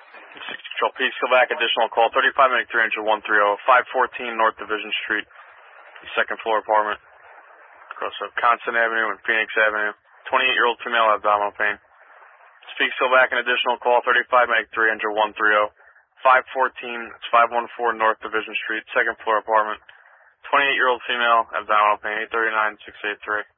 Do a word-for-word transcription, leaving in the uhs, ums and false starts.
Control, please go back. Additional call, thirty-five Medic three hundred one thirty, five fourteen North Division Street, second floor apartment, across Wisconsin Avenue and Phoenix Avenue. twenty-eight-year-old female abdominal pain. Speak still back. An additional call, thirty-five Medic three hundred one thirty, five fourteen, it's five fourteen North Division Street, second floor apartment. twenty-eight-year-old female abdominal pain, eight three nine six eight three.